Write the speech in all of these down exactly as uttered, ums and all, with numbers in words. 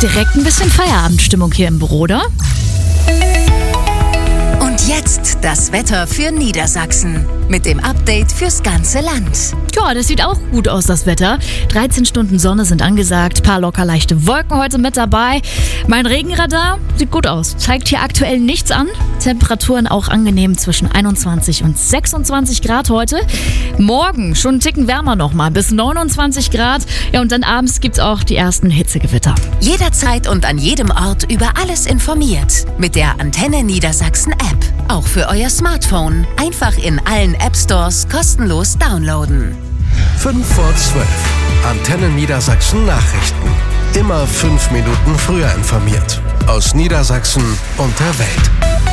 Direkt ein bisschen Feierabendstimmung hier im Büro, oder? Und jetzt das Wetter für Niedersachsen mit dem Update fürs ganze Land. Ja, das sieht auch gut aus, das Wetter. dreizehn Stunden Sonne sind angesagt, paar locker leichte Wolken heute mit dabei. Mein Regenradar sieht gut aus, zeigt hier aktuell nichts an. Temperaturen auch angenehm zwischen einundzwanzig und sechsundzwanzig Grad heute. Morgen schon einen Ticken wärmer nochmal, bis neunundzwanzig Grad. Ja, und dann abends gibt's auch die ersten Hitzegewitter. Jederzeit und an jedem Ort über alles informiert. Mit der Antenne Niedersachsen App. Auch für euer Smartphone. Einfach in allen App Stores kostenlos downloaden. fünf vor zwölf. Antenne Niedersachsen Nachrichten. Immer fünf Minuten früher informiert. Aus Niedersachsen und der Welt.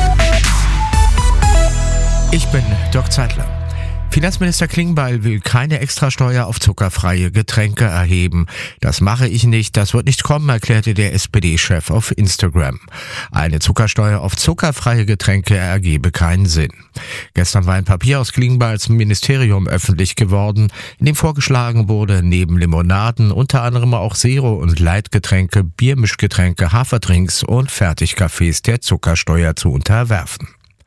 Ich bin Dirk Zeitler. Finanzminister Klingbeil will keine Extrasteuer auf zuckerfreie Getränke erheben. Das mache ich nicht, das wird nicht kommen, erklärte der S P D-Chef auf Instagram. Eine Zuckersteuer auf zuckerfreie Getränke ergebe keinen Sinn. Gestern war ein Papier aus Klingbeils Ministerium öffentlich geworden, in dem vorgeschlagen wurde, neben Limonaden unter anderem auch Zero- und Leitgetränke, Biermischgetränke, Haferdrinks und Fertigcafés der Zuckersteuer zu unterwerfen.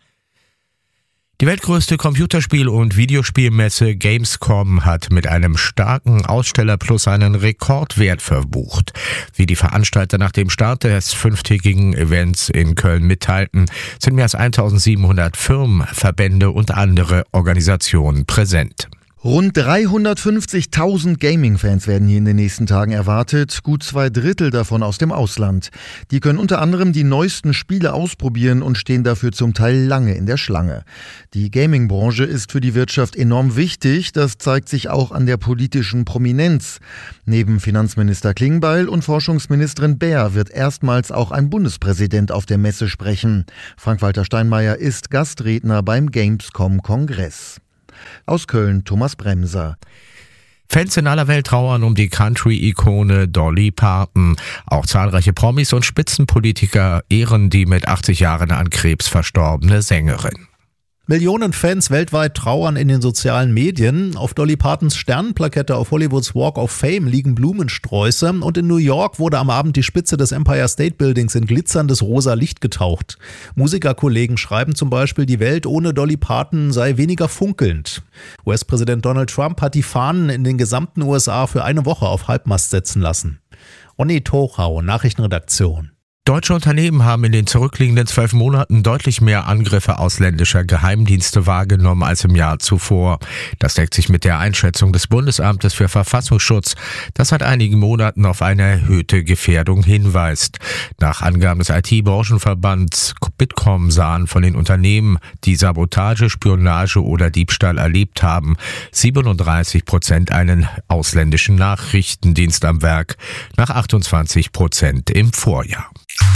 Die weltgrößte Computerspiel- und Videospielmesse Gamescom hat mit einem starken Ausstellerplus einen Rekordwert verbucht. Wie die Veranstalter nach dem Start des fünftägigen Events in Köln mitteilten, sind mehr als eintausendsiebenhundert Firmen, Verbände und andere Organisationen präsent. Rund dreihundertfünfzigtausend Gaming-Fans werden hier in den nächsten Tagen erwartet, gut zwei Drittel davon aus dem Ausland. Die können unter anderem die neuesten Spiele ausprobieren und stehen dafür zum Teil lange in der Schlange. Die Gaming-Branche ist für die Wirtschaft enorm wichtig, das zeigt sich auch an der politischen Prominenz. Neben Finanzminister Klingbeil und Forschungsministerin Baer wird erstmals auch ein Bundespräsident auf der Messe sprechen. Frank-Walter Steinmeier ist Gastredner beim Gamescom-Kongress. Aus Köln Thomas Bremser. Fans in aller Welt trauern um die Country-Ikone Dolly Parton. Auch zahlreiche Promis und Spitzenpolitiker ehren die mit achtzig Jahren an Krebs verstorbene Sängerin. Millionen Fans weltweit trauern in den sozialen Medien. Auf Dolly Partons Sternenplakette auf Hollywoods Walk of Fame liegen Blumensträuße und in New York wurde am Abend die Spitze des Empire State Buildings in glitzerndes rosa Licht getaucht. Musikerkollegen schreiben zum Beispiel, die Welt ohne Dolly Parton sei weniger funkelnd. U S-Präsident Donald Trump hat die Fahnen in den gesamten U S A für eine Woche auf Halbmast setzen lassen. Onni Tochau, Nachrichtenredaktion. Deutsche Unternehmen haben in den zurückliegenden zwölf Monaten deutlich mehr Angriffe ausländischer Geheimdienste wahrgenommen als im Jahr zuvor. Das deckt sich mit der Einschätzung des Bundesamtes für Verfassungsschutz, das seit einigen Monaten auf eine erhöhte Gefährdung hinweist. Nach Angaben des I T-Branchenverbands Bitkom sahen von den Unternehmen, die Sabotage, Spionage oder Diebstahl erlebt haben, siebenunddreißig Prozent einen ausländischen Nachrichtendienst am Werk, nach achtundzwanzig Prozent im Vorjahr.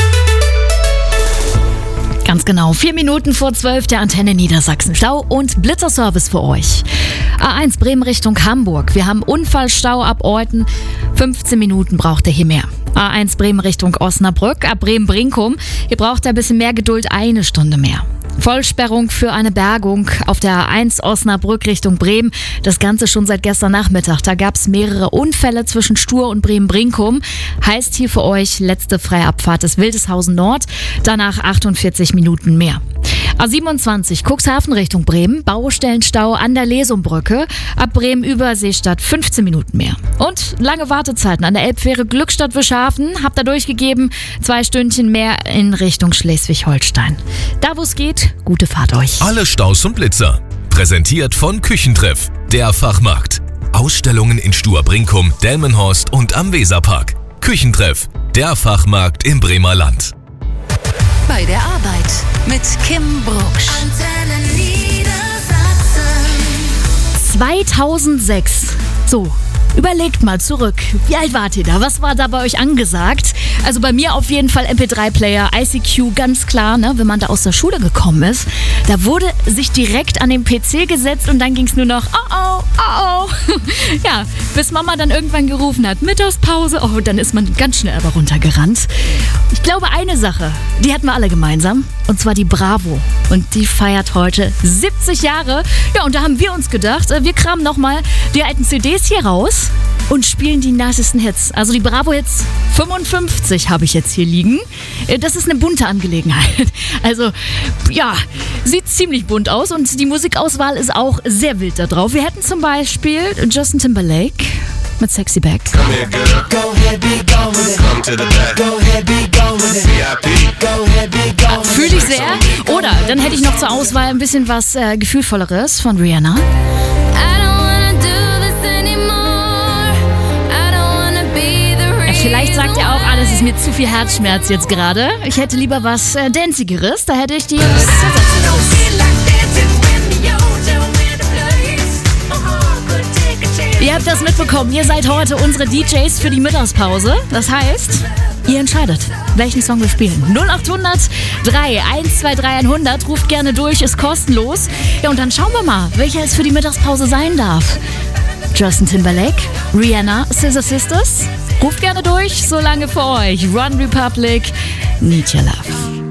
Ganz genau, vier Minuten vor zwölf der Antenne Niedersachsen. Stau und Blitzerservice für euch. A eins Bremen Richtung Hamburg. Wir haben Unfallstau ab Orten. fünfzehn Minuten braucht ihr hier mehr. A eins Bremen Richtung Osnabrück, ab Bremen-Brinkum. Ihr braucht ein bisschen mehr Geduld, eine Stunde mehr. Vollsperrung für eine Bergung auf der A eins Osnabrück Richtung Bremen. Das Ganze schon seit gestern Nachmittag. Da gab es mehrere Unfälle zwischen Stur und Bremen-Brinkum. Heißt hier für euch letzte freie Abfahrt des Wildeshausen Nord. Danach achtundvierzig Minuten mehr. A siebenundzwanzig Cuxhaven Richtung Bremen. Baustellenstau an der Lesumbrücke. Ab Bremen-Überseestadt fünfzehn Minuten mehr. Und lange Wartezeiten an der Elbfähre Glückstadt-Wischhafen. Habt ihr durchgegeben. Zwei Stündchen mehr in Richtung Schleswig-Holstein. Da wo es geht, gute Fahrt euch. Alle Staus und Blitzer. Präsentiert von Küchentreff, der Fachmarkt. Ausstellungen in Stur-Brinkum, Delmenhorst und am Weserpark. Küchentreff, der Fachmarkt im Bremer Land. Bei der Arbeit mit Kim Brucksch. Antenne Niedersachsen. zweitausendsechs. So, überlegt mal zurück. Wie alt wart ihr da? Was war da bei euch angesagt? Also bei mir auf jeden Fall M P drei Player, I C Q, ganz klar, ne? Wenn man da aus der Schule gekommen ist. Da wurde sich direkt an den P C gesetzt und dann ging es nur noch oh oh, oh oh. Ja, bis Mama dann irgendwann gerufen hat, Mittagspause. Oh, dann ist man ganz schnell aber runtergerannt. Ich glaube, eine Sache, die hatten wir alle gemeinsam. Und zwar die Bravo. Und die feiert heute siebzig Jahre. Ja, und da haben wir uns gedacht, wir kramen nochmal die alten C Ds hier raus. und spielen die nassesten Hits. Also die Bravo-Hits fünfundfünfzig habe ich jetzt hier liegen. Das ist eine bunte Angelegenheit. Also ja, sieht ziemlich bunt aus und die Musikauswahl ist auch sehr wild da drauf. Wir hätten zum Beispiel Justin Timberlake mit Sexy Back. Fühle ich sehr. Oder dann hätte ich noch zur Auswahl ein bisschen was äh, Gefühlvolleres von Rihanna. Ja, vielleicht sagt ihr auch, alles ist mir zu viel Herzschmerz jetzt gerade. Ich hätte lieber was äh, Danzigeres. Da hätte ich die Ihr habt das mitbekommen, ihr seid heute unsere D Js für die Mittagspause. Das heißt, ihr entscheidet, welchen Song wir spielen. null acht hundert drei eins zwei drei hundert, ruft gerne durch, ist kostenlos. Ja, und dann schauen wir mal, welcher es für die Mittagspause sein darf. Justin Timberlake, Rihanna, Scissor Sisters. Ruft gerne durch, solange für euch. One Republic, Need Your Love.